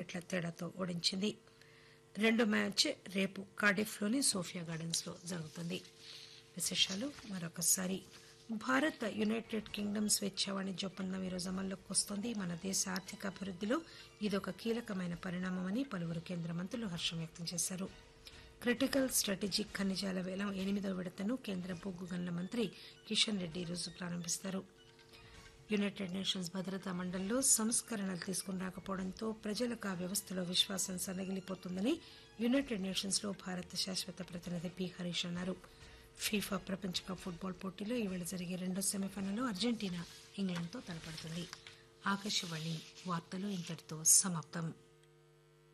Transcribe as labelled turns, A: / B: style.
A: వికెట్ల తేడాతో ఓడించింది. రెండో మ్యాచ్ రేపు కార్డిఫ్లోని సోఫియా గార్డెన్స్లో జరుగుతుంది. విశేషాలు మరొకసారి. భారత్ యునైటెడ్ కింగ్డమ్ స్వేచ్ఛా వాణిజ్య ఒప్పందం ఈరోజు అమల్లోకి వస్తోంది. మన దేశ ఆర్థిక అభివృద్దిలో ఇదొక కీలకమైన పరిణామమని పలువురు కేంద్ర మంత్రులు హర్షం వ్యక్తం చేశారు. క్రిటికల్ స్ట్రాటజిక్ ఖనిజాల వేలం 8వ విడతను కేంద్ర బొగ్గు గనుల మంత్రి కిషన్ రెడ్డి ఈరోజు ప్రారంభిస్తారు. యునైటెడ్ నేషన్స్ భద్రతా మండలిలో సంస్కరణలు తీసుకుని రాకపోవడంతో ప్రజలకు ఆ వ్యవస్థలో విశ్వాసం సన్నగిల్లిపోతుందని యునైటెడ్ నేషన్స్ లో భారత శాశ్వత ప్రతినిధి పి హరీష్ అన్నారు. ఫీఫా ప్రపంచ కప్ ఫుట్బాల్ పోటీలో ఈవేళ జరిగే రెండో సెమీఫైనల్లో అర్జెంటీనా ఇంగ్లాండ్తో తలపడుతుంది. ఆకాశవాణి వార్తలు ఇంతటితో సమాప్తం.